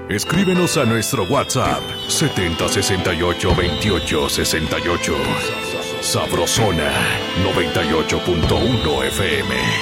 Escríbenos a nuestro WhatsApp 7068-2868. Sabrosona 98.1 FM.